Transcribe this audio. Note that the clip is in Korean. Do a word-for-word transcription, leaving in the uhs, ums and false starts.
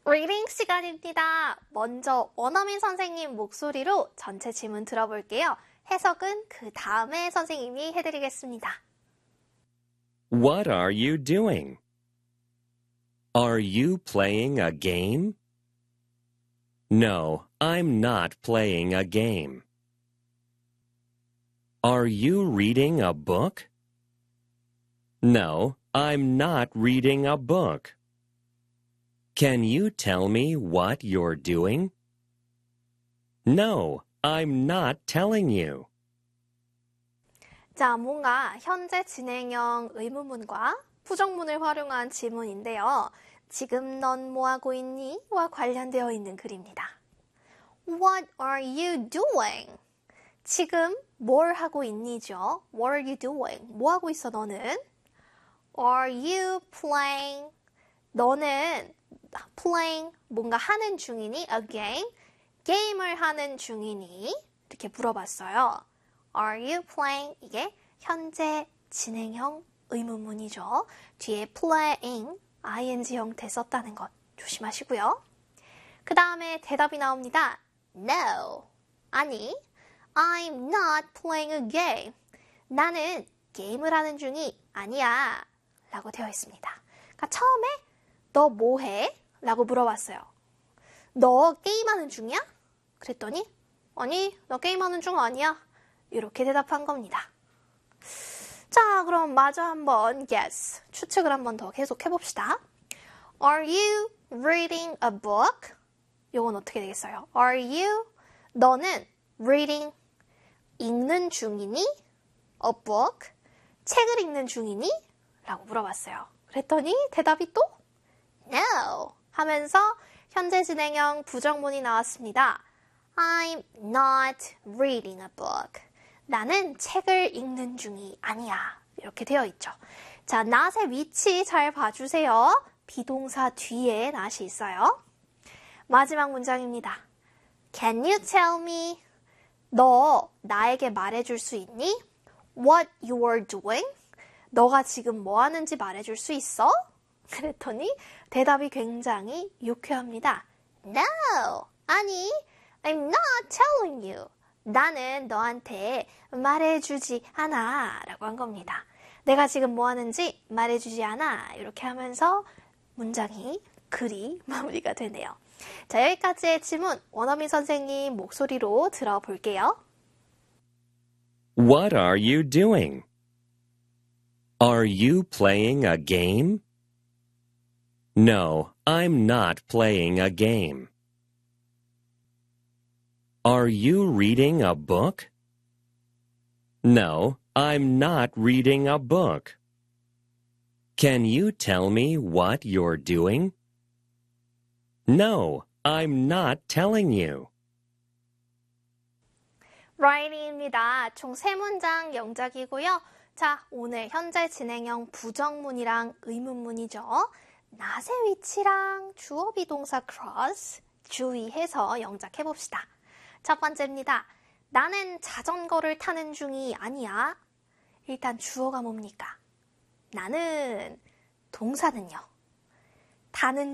리딩 시간입니다. 먼저 원어민 선생님 목소리로 전체 지문 들어볼게요. 해석은 그 다음에 선생님이 해드리겠습니다. What are you doing? Are you playing a game? No, I'm not playing a game. Are you reading a book? No, I'm not reading a book. Can you tell me what you're doing? No, I'm not telling you. 자, 뭔가 현재 진행형 의문문과 부정문을 활용한 지문인데요. 지금 넌 뭐하고 있니? 와 관련되어 있는 글입니다. What are you doing? 지금 뭘 하고 있니죠? What are you doing? 뭐 하고 있어 너는? Are you playing? 너는 playing 뭔가 하는 중이니? A game? 게임을 하는 중이니? 이렇게 물어봤어요. Are you playing? 이게 현재 진행형 의문문이죠. 뒤에 playing, ing 형태 썼다는 것 조심하시고요. 그 다음에 대답이 나옵니다. No, 아니, I'm not playing a game. 나는 게임을 하는 중이 아니야. 라고 되어 있습니다. 그러니까 처음에 너 뭐해? 라고 물어봤어요. 너 게임하는 중이야? 그랬더니 아니, 너 게임하는 중 아니야. 이렇게 대답한 겁니다. 자, 그럼 마저 한번 guess, 추측을 한번 더 계속 해봅시다. Are you reading a book? 이건 어떻게 되겠어요? Are you, 너는 reading, 읽는 중이니? A book, 책을 읽는 중이니? 라고 물어봤어요. 그랬더니 대답이 또 No 하면서 현재 진행형 부정문이 나왔습니다. I'm not reading a book. 나는 책을 읽는 중이 아니야. 이렇게 되어 있죠. 자, not의 위치 잘 봐주세요. 비동사 뒤에 not이 있어요. 마지막 문장입니다. Can you tell me? 너 나에게 말해줄 수 있니? What you're doing? 너가 지금 뭐 하는지 말해줄 수 있어? 그랬더니 대답이 굉장히 유쾌합니다. No! 아니, I'm not telling you. 나는 너한테 말해주지 않아 라고 한 겁니다. 내가 지금 뭐 하는지 말해주지 않아 이렇게 하면서 문장이 글이 마무리가 되네요. 자, 여기까지의 지문 원어민 선생님 목소리로 들어볼게요. What are you doing? Are you playing a game? No, I'm not playing a game. Are you reading a book? No, I'm not reading a book. Can you tell me what you're doing? No, I'm not telling you. writing입니다. 총 세 문장 영작이고요. 자, 오늘 현재 진행형 부정문이랑 의문문이죠. not의 위치랑 주어 비동사 cross 주의해서 영작해봅시다. 첫 번째입니다. 나는 자전거를 타는 중이 아니야. 일단 주어가 뭡니까? 나는 동사는요. 타는